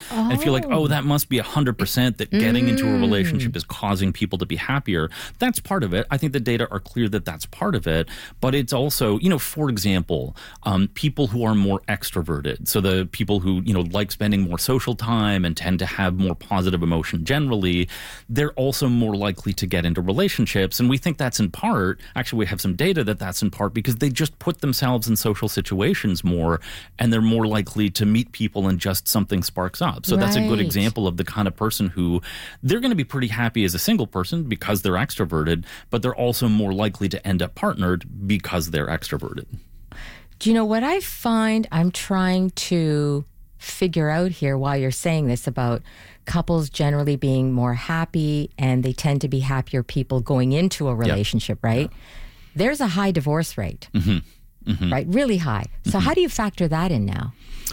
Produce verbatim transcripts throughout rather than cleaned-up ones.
oh. and feel like, oh, that must be one hundred percent that getting mm. into a relationship is causing people to be happier. That's part of it. I think the data are clear that that's part of it. But it's also, you know, for example, um, people who are more extroverted. So the people who, you know, like spending more social time and tend to have more positive emotion generally, they're also more likely to get into relationships. And we think that's in part, actually we have some data that that's in part because they just put themselves in social situations more and they're more likely to meet people and just something sparks up. So right. that's a good example of the kind of person who they're going to be pretty happy as a single person because they're extroverted, but they're also more likely to end up partnered because they're extroverted. Do you know what I find I'm trying to figure out here while you're saying this about couples generally being more happy and they tend to be happier people going into a relationship, yeah. right? Yeah. There's a high divorce rate, mm-hmm. Mm-hmm. right? Really high. So mm-hmm. how do you factor that in now?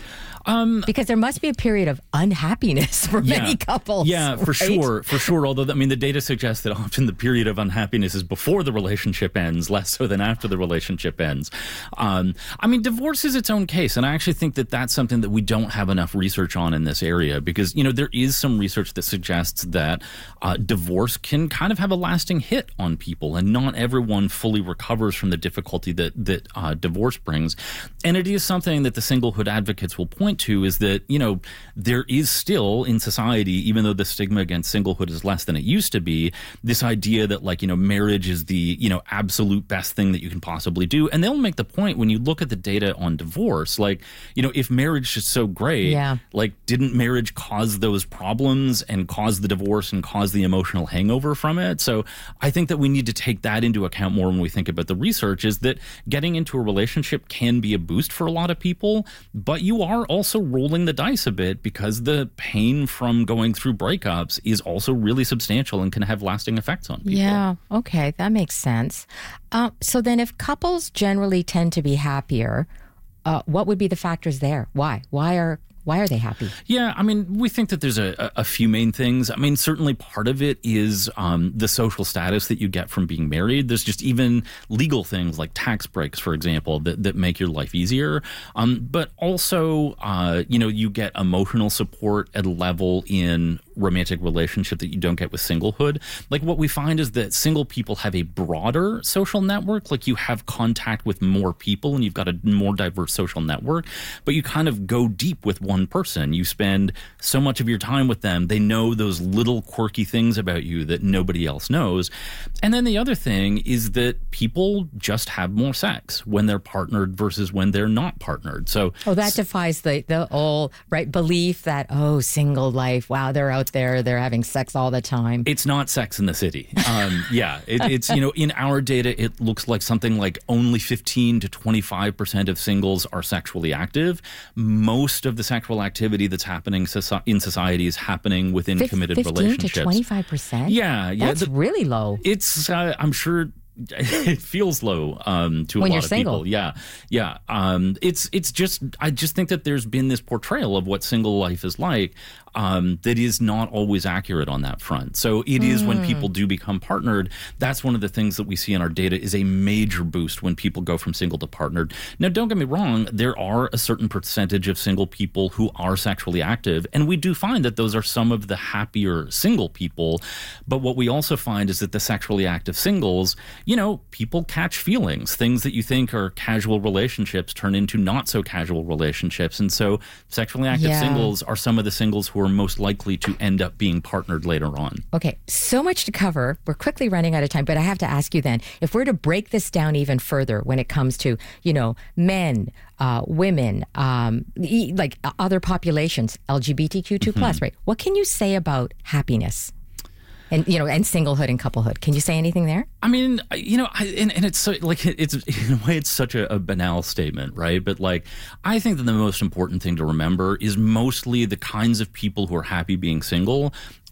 Um, because there must be a period of unhappiness for yeah, many couples. Yeah, for right? sure, for sure. Although, I mean, the data suggests that often the period of unhappiness is before the relationship ends, less so than after the relationship ends. Um, I mean, divorce is its own case, and I actually think that that's something that we don't have enough research on in this area because, you know, there is some research that suggests that uh, divorce can kind of have a lasting hit on people, and not everyone fully recovers from the difficulty that that uh, divorce brings. And it is something that the singlehood advocates will point to is that, you know, there is still in society, even though the stigma against singlehood is less than it used to be, this idea that, like, you know, marriage is the, you know, absolute best thing that you can possibly do. And they'll make the point when you look at the data on divorce, like, you know, if marriage is so great, yeah. like, didn't marriage cause those problems and cause the divorce and cause the emotional hangover from it? So I think that we need to take that into account more when we think about the research, is that getting into a relationship can be a boost for a lot of people, but you are also also rolling the dice a bit because the pain from going through breakups is also really substantial and can have lasting effects on people. Yeah, okay, that makes sense. Uh, so then if couples generally tend to be happier, uh, what would be the factors there? Why? Why are Why are they happy? Yeah, I mean, we think that there's a, a few main things. I mean, certainly part of it is um, the social status that you get from being married. There's just even legal things like tax breaks, for example, that, that make your life easier. Um, but also, uh, you know, you get emotional support at a level in romantic relationship that you don't get with singlehood. Like, what we find is that single people have a broader social network. Like, you have contact with more people and you've got a more diverse social network, but you kind of go deep with one person. You spend so much of your time with them. They know those little quirky things about you that nobody else knows. And then the other thing is that people just have more sex when they're partnered versus when they're not partnered. So, oh, that defies the the whole right belief that, oh, single life, wow, they're out there, they're having sex all the time. It's not Sex in the City. Um, yeah, it, it's, you know, in our data, it looks like something like only fifteen to twenty-five percent of singles are sexually active. Most of the sexual activity that's happening in society is happening within F- committed relationships. fifteen to twenty-five percent? Yeah, yeah. That's the, really low. It's, uh, I'm sure... it feels low um, to a when lot you're of single. people. Yeah, yeah. Um, it's it's just I just think that there's been this portrayal of what single life is like um, that is not always accurate on that front. So it mm. is when people do become partnered. That's one of the things that we see in our data is a major boost when people go from single to partnered. Now, don't get me wrong. There are a certain percentage of single people who are sexually active, and we do find that those are some of the happier single people. But what we also find is that the sexually active singles, you know, people catch feelings. Things that you think are casual relationships turn into not so casual relationships. And so sexually active yeah. singles are some of the singles who are most likely to end up being partnered later on. Okay, so much to cover. We're quickly running out of time, but I have to ask you then, if we're to break this down even further when it comes to, you know, men, uh, women, um, like other populations, L G B T Q two plus, mm-hmm. right? What can you say about happiness? And, you know, and singlehood and couplehood. Can you say anything there? I mean, you know, I, and, and it's so, like, it's in a way, it's such a, a banal statement, right? But like, I think that the most important thing to remember is mostly the kinds of people who are happy being single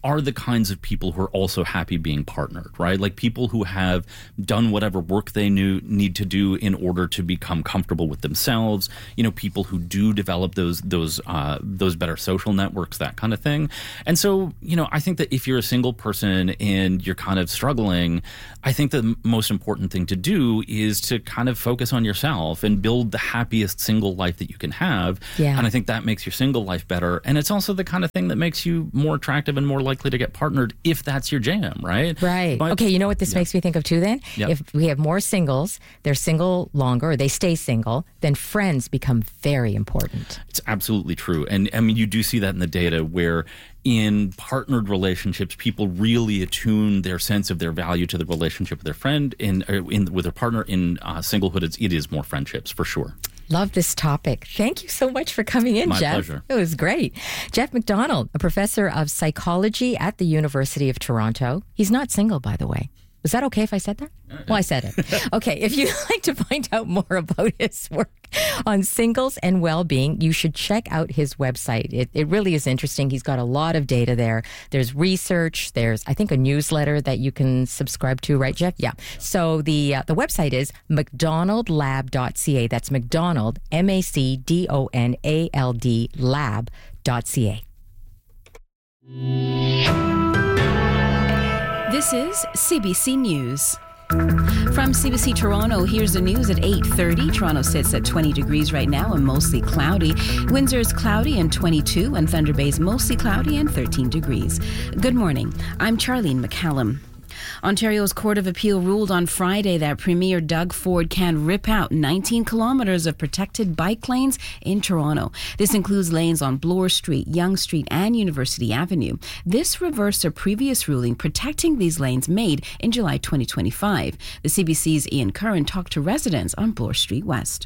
are the kinds of people who are also happy being partnered, right? Like people who have done whatever work they knew, need to do in order to become comfortable with themselves. You know, people who do develop those those uh, those better social networks, that kind of thing. And so, you know, I think that if you're a single person and you're kind of struggling, I think the most important thing to do is to kind of focus on yourself and build the happiest single life that you can have. Yeah. And I think that makes your single life better. And it's also the kind of thing that makes you more attractive and more likely to get partnered if that's your jam, right? Right. But, okay, you know what this yeah. makes me think of too then? Yep. If we have more singles, they're single longer, or they stay single, then friends become very important. It's absolutely true. And I mean, you do see that in the data where in partnered relationships, people really attune their sense of their value to the relationship with their friend. In, in with their partner. In uh, singlehood, it's, it is more friendships, for sure. Love this topic. Thank you so much for coming in, My Jeff. pleasure. It was great. Jeff McDonald, a professor of psychology at the University of Toronto. He's not single, by the way. Was that okay if I said that? Well, I said it. Okay, if you'd like to find out more about his work on singles and well-being, you should check out his website. It, it really is interesting. He's got a lot of data there. There's research. There's, I think, a newsletter that you can subscribe to, right, Jeff? Yeah. So the uh, the website is macdonald lab dot c a. That's McDonald, M A C D O N A L D, lab dot c a. This is C B C News. From C B C Toronto, here's the news at eight thirty. Toronto sits at twenty degrees right now and mostly cloudy. Windsor's cloudy and twenty-two, and Thunder Bay's mostly cloudy and thirteen degrees. Good morning. I'm Charlene McCallum. Ontario's Court of Appeal ruled on Friday that Premier Doug Ford can rip out nineteen kilometres of protected bike lanes in Toronto. This includes lanes on Bloor Street, Yonge Street and University Avenue. This reversed a previous ruling protecting these lanes made in July twenty twenty-five. The C B C's Ian Curran talked to residents on Bloor Street West.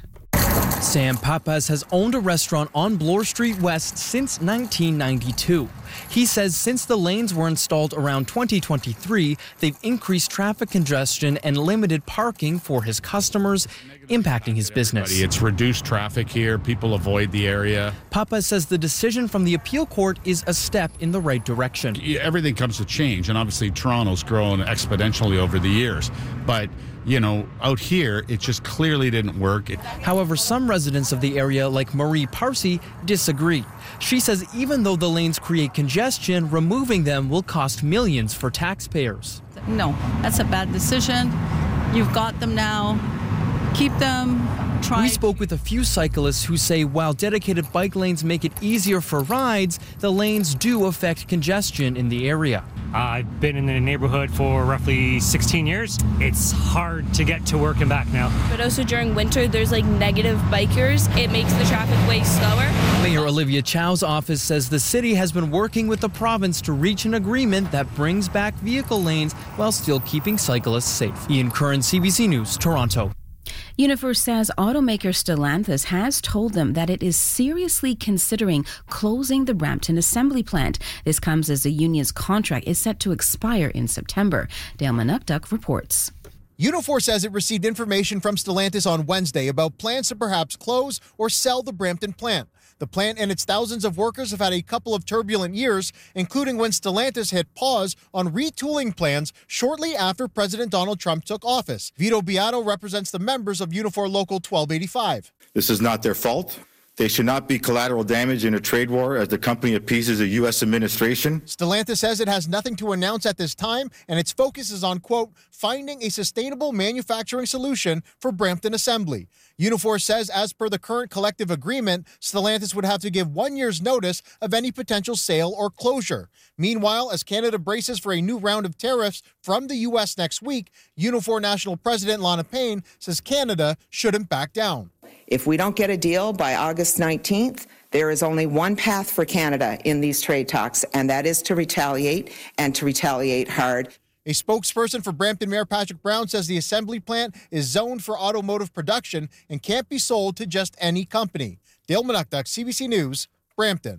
Sam Papas has owned a restaurant on Bloor Street West since nineteen ninety-two. He says since the lanes were installed around twenty twenty-three, they've increased traffic congestion and limited parking for his customers, impacting his business. It's reduced traffic here. People avoid the area. Papas says the decision from the appeal court is a step in the right direction. Everything comes to change, and obviously Toronto's grown exponentially over the years. But you know, out here, it just clearly didn't work. It- However, some residents of the area, like Marie Parsi, disagree. She says even though the lanes create congestion, removing them will cost millions for taxpayers. No, that's a bad decision. You've got them now. Keep them. Try. We spoke with a few cyclists who say while dedicated bike lanes make it easier for rides, the lanes do affect congestion in the area. Uh, I've been in the neighborhood for roughly sixteen years. It's hard to get to work and back now. But also during winter, there's like negative bikers. It makes the traffic way slower. Mayor Olivia Chow's office says the city has been working with the province to reach an agreement that brings back vehicle lanes while still keeping cyclists safe. Ian Curran, C B C News, Toronto. Unifor says automaker Stellantis has told them that it is seriously considering closing the Brampton assembly plant. This comes as the union's contract is set to expire in September. Dale Manukduk reports. Unifor says it received information from Stellantis on Wednesday about plans to perhaps close or sell the Brampton plant. The plant and its thousands of workers have had a couple of turbulent years, including when Stellantis hit pause on retooling plans shortly after President Donald Trump took office. Vito Beato represents the members of Unifor Local twelve eighty-five. This is not their fault. They should not be collateral damage in a trade war as the company appeases the U S administration. Stellantis says it has nothing to announce at this time, and its focus is on, quote, finding a sustainable manufacturing solution for Brampton Assembly. Unifor says as per the current collective agreement, Stellantis would have to give one year's notice of any potential sale or closure. Meanwhile, as Canada braces for a new round of tariffs from the U S next week, Unifor National President Lana Payne says Canada shouldn't back down. If we don't get a deal by August nineteenth, there is only one path for Canada in these trade talks, and that is to retaliate and to retaliate hard. A spokesperson for Brampton Mayor Patrick Brown says the assembly plant is zoned for automotive production and can't be sold to just any company. Dale Manukduk, C B C News, Brampton.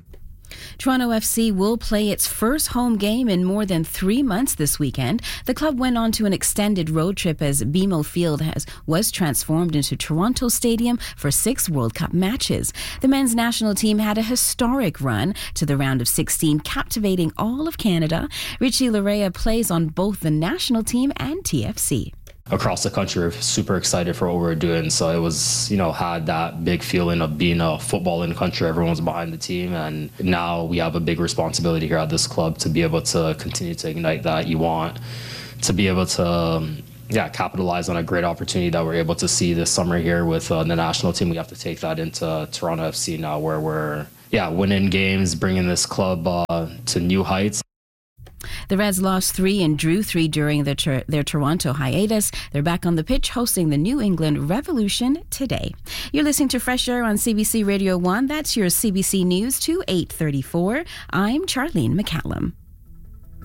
Toronto F C will play its first home game in more than three months this weekend. The club went on to an extended road trip as B M O Field has, was transformed into Toronto Stadium for six World Cup matches. The men's national team had a historic run to the round of sixteen, captivating all of Canada. Richie Larea plays on both the national team and T F C. Across the country, we're super excited for what we're doing. So it was, you know, had that big feeling of being a football in the country. Everyone's behind the team. And now we have a big responsibility here at this club to be able to continue to ignite that. You want to be able to, um, yeah, capitalize on a great opportunity that we're able to see this summer here with uh, the national team. We have to take that into Toronto F C now, where we're, yeah, winning games, bringing this club uh, to new heights. The Reds lost three and drew three during the ter- their Toronto hiatus. They're back on the pitch hosting the New England Revolution today. You're listening to Fresh Air on C B C Radio one. That's your C B C News to eight thirty-four. I'm Charlene McCallum.